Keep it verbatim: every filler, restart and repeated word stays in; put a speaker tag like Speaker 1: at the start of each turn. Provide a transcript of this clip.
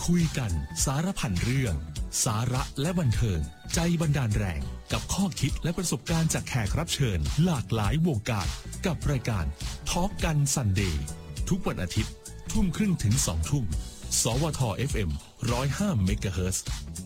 Speaker 1: คุยกันสารพันเรื่องสาระและบันเทิงใจบันดาลแรงกับข้อคิดและประสบการณ์จากแขกรับเชิญหลากหลายวงการกับรายการทอล์กกันซันเดย์ทุกวันอาทิตย์ทุ่มครึ่งถึงสองทุ่มสวท เอฟ เอ็ม หนึ่งศูนย์ห้า เมกะเฮิรตซ์